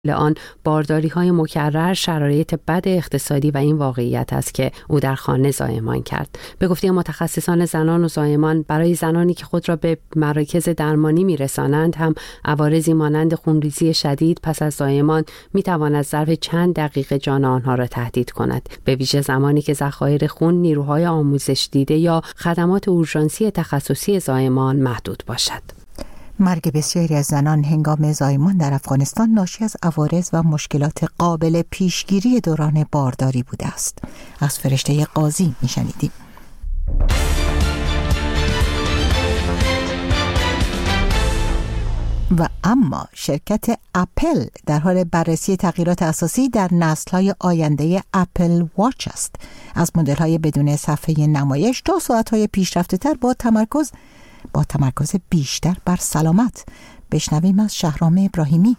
آن بارداری‌های مکرر، شرایط بد اقتصادی و این واقعیت است که او در خانه زایمان کرد. به گفته متخصصان زنان و زایمان، برای زنانی که خود را به مراکز درمانی می‌رسانند هم عوارضی مانند خونریزی شدید پس از زایمان می‌تواند ظرف چند دقیقه جان آنها را تهدید کند، به ویژه زمانی که ذخایر خون، نیروهای آموزش دیده یا خدمات اورژانسی تخصصی زایمان محدود باشد. مرگ بسیاری از زنان هنگام زایمان در افغانستان ناشی از عوارض و مشکلات قابل پیشگیری دوران بارداری بوده است. از فرشته قاضی میشنیدیم. و اما شرکت اپل در حال بررسی تغییرات اساسی در نسل‌های آینده اپل واچ است. از مدل‌های بدون صفحه نمایش تا ساعت‌های پیشرفته‌تر با تمرکز بیشتر بر سلامت. بشنویم از شهرام ابراهیمی.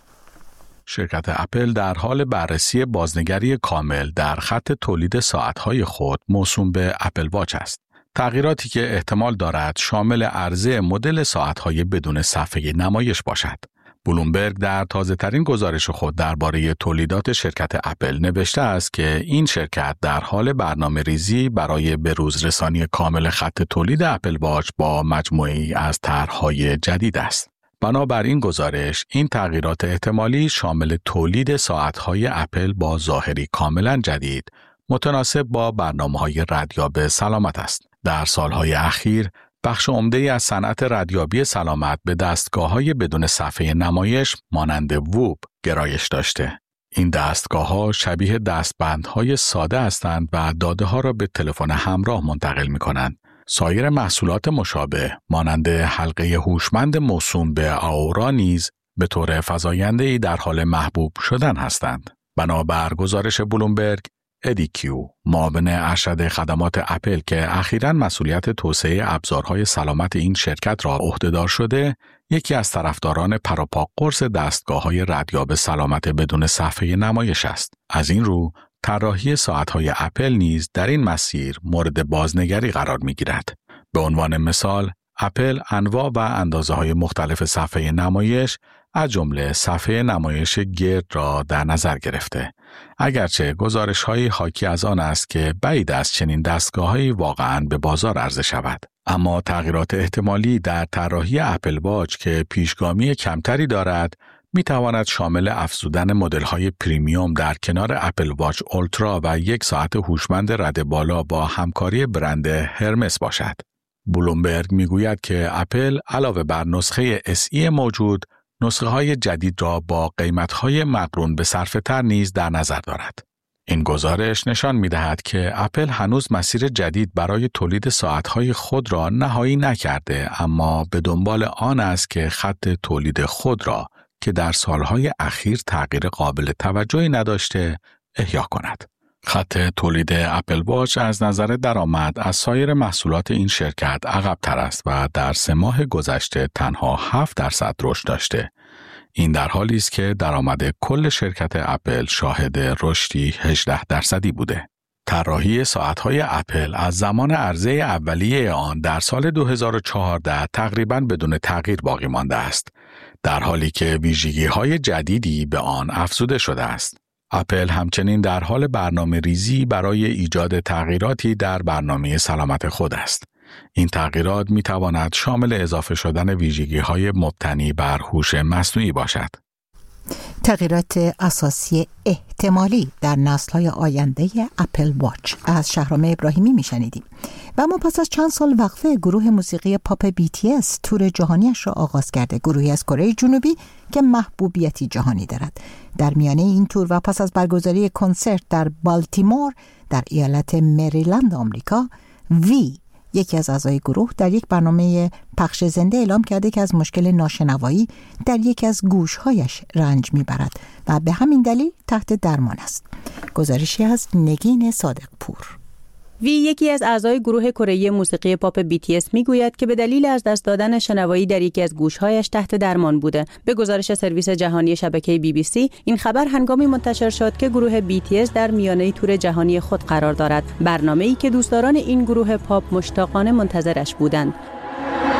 شرکت اپل در حال بررسی بازنگری کامل در خط تولید ساعت‌های خود موسوم به اپل واچ است. تغییراتی که احتمال دارد شامل عرضه مدل ساعت‌های بدون صفحه نمایش باشد. بلومبرگ در تازه‌ترین گزارش خود درباره تولیدات شرکت اپل نوشته است که این شرکت در حال برنامه‌ریزی برای بروز رسانی کامل خط تولید اپل واچ با مجموعه‌ای از طرح‌های جدید است. بنابر این گزارش، این تغییرات احتمالی شامل تولید ساعت‌های اپل با ظاهری کاملاً جدید، متناسب با برنامه‌های ردیاب سلامت است. در سالهای اخیر، بخش عمده‌ای از صنعت ردیابی سلامت به دستگاه‌های بدون صفحه نمایش مانند ووب گرایش داشته. این دستگاه‌ها شبیه دستبندهای ساده هستند و داده‌ها را به تلفن همراه منتقل می‌کنند. سایر محصولات مشابه مانند حلقه هوشمند موسوم به آورا نیز به طور فزاینده‌ای در حال محبوب شدن هستند. بنابر گزارش بلومبرگ، ادی کیو، معاون ارشد خدمات اپل که اخیراً مسئولیت توسعه ابزارهای سلامت این شرکت را عهدهدار شده، یکی از طرفداران پروپا قرص دستگاه‌های ردیاب سلامت بدون صفحه نمایش است. از این رو، طراحی ساعت‌های اپل نیز در این مسیر مورد بازنگری قرار می‌گیرد. به عنوان مثال، اپل انواع و اندازه‌های مختلف صفحه نمایش از جمله صفحه نمایش گرد را در نظر گرفته. اگرچه گزارش‌های حاکی از آن است که بعید است چنین دستگاه‌هایی واقعاً به بازار عرضه شود. اما تغییرات احتمالی در طراحی اپل واچ که پیشگامی کمتری دارد، می‌تواند شامل افزودن مدل‌های پریمیوم در کنار اپل واچ اولترا و یک ساعت هوشمند رد بالا با همکاری برند هرمس باشد. بلومبرگ می‌گوید که اپل علاوه بر نسخه SE موجود، نسخه‌های جدید را با قیمت‌های مقرون به صرفه‌تر نیز در نظر دارد. این گزارش نشان می‌دهد که اپل هنوز مسیر جدید برای تولید ساعت‌های خود را نهایی نکرده، اما به دنبال آن است که خط تولید خود را که در سالهای اخیر تغییر قابل توجهی نداشته، احیا کند. خط تولید اپل واچ از نظر درآمد از سایر محصولات این شرکت عقب‌تر است و در 3 ماه گذشته تنها 7% رشد داشته. این در حالی است که درآمد کل شرکت اپل شاهد رشدی 18% بوده. طراحی ساعت‌های اپل از زمان عرضه اولیه آن در سال 2014 تقریباً بدون تغییر باقی مانده است، در حالی که ویژگی‌های جدیدی به آن افزوده شده است. اپل همچنین در حال برنامه ریزی برای ایجاد تغییراتی در برنامه سلامت خود است. این تغییرات می تواند شامل اضافه شدن ویژگی‌های مبتنی بر هوش مصنوعی باشد. تغییرات اساسی احتمالی در نسل‌های آینده اپل واچ از شهرام ابراهیمی میشنیدیم. و ما پس از چند سال وقفه گروه موسیقی پاپ BTS تور جهانیش را آغاز کرده. گروهی از کره جنوبی که محبوبیتی جهانی دارد. در میانه این تور و پس از برگزاری کنسرت در بالتیمور در ایالت مریلند آمریکا، یکی از اعضای گروه در یک برنامه پخش زنده اعلام کرده که از مشکل ناشنوایی در یکی از گوشهایش رنج میبرد و به همین دلیل تحت درمان است. گزارشی از نگین صادق پور. یکی از اعضای گروه کره موسیقی پاپ BTS میگوید که به دلیل از دست دادن شنوایی در یکی از گوشهایش تحت درمان بوده. به گزارش سرویس جهانی شبکه BBC، این خبر هنگامی منتشر شد که گروه BTS در میانه تور جهانی خود قرار دارد، برنامه‌ای که دوستداران این گروه پاپ مشتاقانه منتظرش بودند.